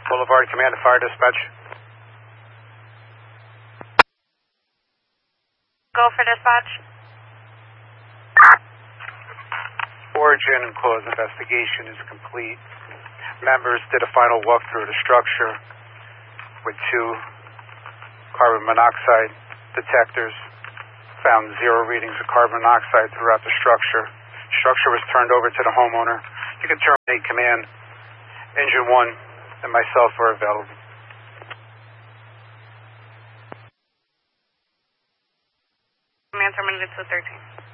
Boulevard, Command to Fire Dispatch. Go for dispatch. Origin and cause investigation is complete. Members did a final walkthrough of the structure with 2 carbon monoxide detectors. Found 0 readings of carbon monoxide throughout the structure. Structure was turned over to the homeowner. You can terminate command. Engine 1 and myself are available. Command terminated to 13.